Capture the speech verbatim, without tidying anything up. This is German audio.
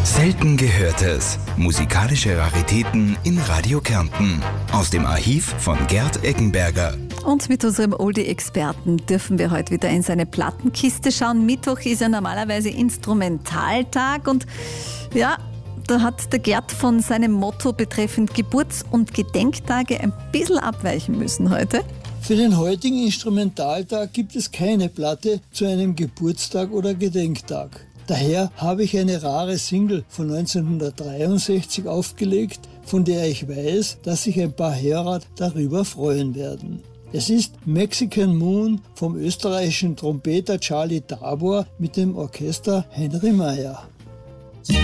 Selten Gehörtes. Musikalische Raritäten in Radio Kärnten. Aus dem Archiv von Gerd Eggenberger. Und mit unserem Oldie-Experten dürfen wir heute wieder in seine Plattenkiste schauen. Mittwoch ist ja normalerweise Instrumentaltag und ja, da hat der Gerd von seinem Motto betreffend Geburts- und Gedenktage ein bisschen abweichen müssen heute. Für den heutigen Instrumentaltag gibt es keine Platte zu einem Geburtstag oder Gedenktag. Daher habe ich eine rare Single von neunzehnhundertdreiundsechzig aufgelegt, von der ich weiß, dass sich ein paar Hörer darüber freuen werden. Es ist Mexican Moon vom österreichischen Trompeter Charlie Tabor mit dem Orchester Henry Meyer.